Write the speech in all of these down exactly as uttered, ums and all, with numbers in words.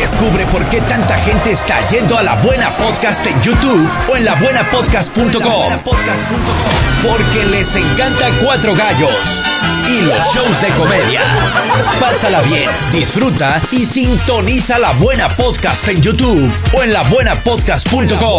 Descubre por qué tanta gente está yendo a La Buena Podcast en YouTube o en la buena podcast punto com. Porque les encanta Cuatro Gallos y los shows de comedia. Pásala bien, disfruta y sintoniza La Buena Podcast en YouTube o en la buena podcast punto com.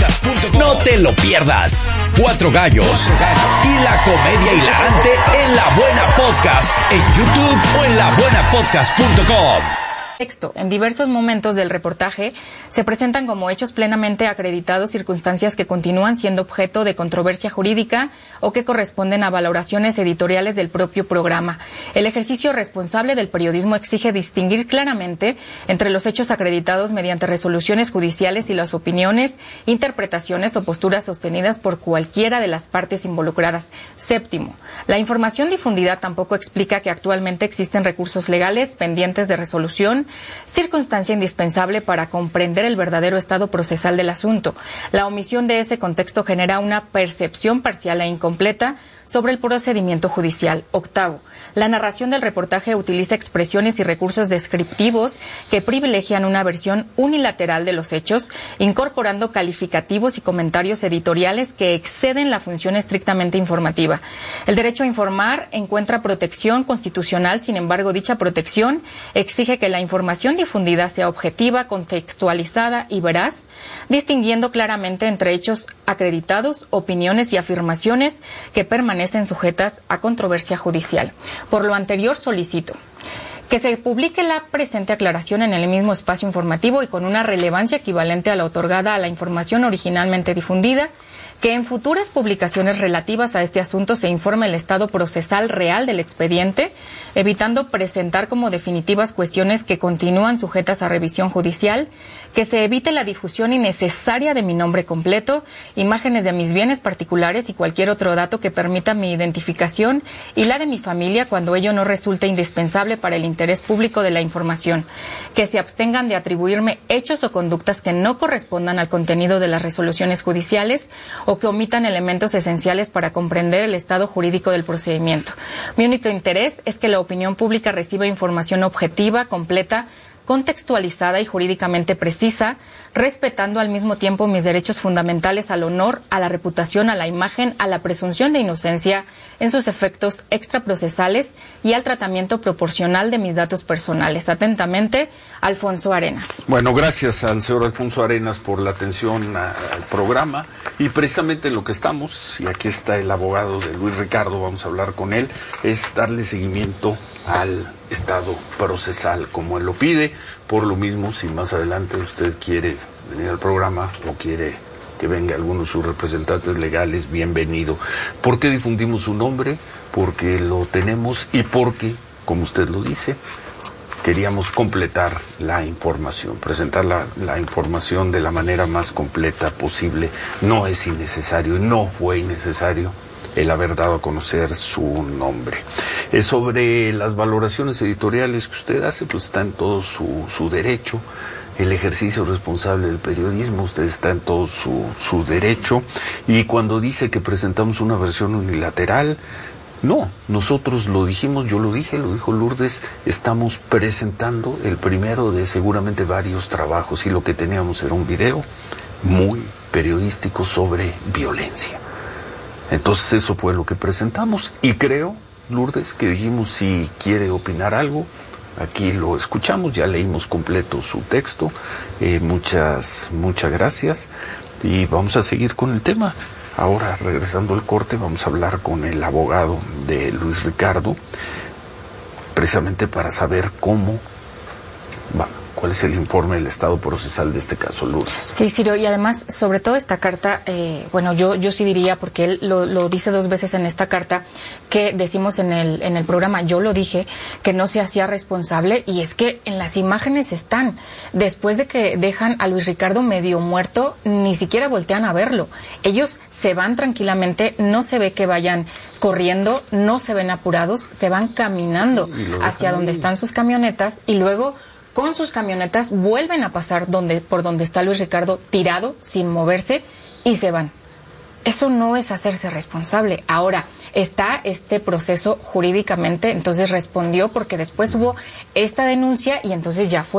No te lo pierdas. Cuatro Gallos y la comedia hilarante en La Buena Podcast en YouTube o en la buena podcast punto com. Texto. En diversos momentos del reportaje se presentan como hechos plenamente acreditados circunstancias que continúan siendo objeto de controversia jurídica o que corresponden a valoraciones editoriales del propio programa. El ejercicio responsable del periodismo exige distinguir claramente entre los hechos acreditados mediante resoluciones judiciales y las opiniones, interpretaciones o posturas sostenidas por cualquiera de las partes involucradas. Séptimo, la información difundida tampoco explica que actualmente existen recursos legales pendientes de resolución, circunstancia indispensable para comprender el verdadero estado procesal del asunto. La omisión de ese contexto genera una percepción parcial e incompleta sobre el procedimiento judicial. Octavo, la narración del reportaje utiliza expresiones y recursos descriptivos que privilegian una versión unilateral de los hechos, incorporando calificativos y comentarios editoriales que exceden la función estrictamente informativa. El derecho a informar encuentra protección constitucional, sin embargo, dicha protección exige que la información difundida sea objetiva, contextualizada y veraz, distinguiendo claramente entre hechos acreditados, opiniones y afirmaciones que permanecen sujetas a controversia judicial. Por lo anterior, solicito que se publique la presente aclaración en el mismo espacio informativo y con una relevancia equivalente a la otorgada a la información originalmente difundida, que en futuras publicaciones relativas a este asunto se informe el estado procesal real del expediente, evitando presentar como definitivas cuestiones que continúan sujetas a revisión judicial, que se evite la difusión innecesaria de mi nombre completo, imágenes de mis bienes particulares y cualquier otro dato que permita mi identificación y la de mi familia cuando ello no resulte indispensable para el interés público de la información, que se abstengan de atribuirme hechos o conductas que no correspondan al contenido de las resoluciones judiciales o que omitan elementos esenciales para comprender el estado jurídico del procedimiento. Mi único interés es que la opinión pública reciba información objetiva, completa, contextualizada y jurídicamente precisa, respetando al mismo tiempo mis derechos fundamentales al honor, a la reputación, a la imagen, a la presunción de inocencia en sus efectos extraprocesales y al tratamiento proporcional de mis datos personales. Atentamente, Alfonso Arenas. Bueno, gracias al señor Alfonso Arenas por la atención a, al programa y precisamente en lo que estamos, y aquí está el abogado de Luis Ricardo, vamos a hablar con él, es darle seguimiento al estado procesal como él lo pide. Por lo mismo, si más adelante usted quiere venir al programa o quiere que venga alguno de sus representantes legales, bienvenido. ¿Por qué difundimos su nombre? Porque lo tenemos y porque, como usted lo dice, queríamos completar la información, presentar la, la información de la manera más completa posible. No es innecesario, no fue innecesario el haber dado a conocer su nombre. Eh, sobre las valoraciones editoriales que usted hace, pues está en todo su, su derecho. El ejercicio responsable del periodismo, usted está en todo su, su derecho. Y cuando dice que presentamos una versión unilateral, no, nosotros lo dijimos, yo lo dije, lo dijo Lourdes, estamos presentando el primero de seguramente varios trabajos y lo que teníamos era un video muy periodístico sobre violencia. Entonces eso fue lo que presentamos y creo, Lourdes, que dijimos si quiere opinar algo, aquí lo escuchamos, ya leímos completo su texto, eh, muchas, muchas gracias y vamos a seguir con el tema. Ahora, regresando al corte, vamos a hablar con el abogado de Luis Ricardo, precisamente para saber cómo va. ¿Cuál es el informe del estado procesal de este caso, Lourdes? Sí, Ciro, y además, sobre todo esta carta, eh, bueno, yo yo sí diría, porque él lo, lo dice dos veces en esta carta, que decimos en el, en el programa, yo lo dije, que no se hacía responsable, y es que en las imágenes están. Después de que dejan a Luis Ricardo medio muerto, ni siquiera voltean a verlo. Ellos se van tranquilamente, no se ve que vayan corriendo, no se ven apurados, se van caminando hacia donde están sus camionetas, y luego con sus camionetas vuelven a pasar donde, por donde está Luis Ricardo tirado, sin moverse, y se van. Eso no es hacerse responsable. Ahora, está este proceso jurídicamente, entonces respondió porque después hubo esta denuncia y entonces ya fue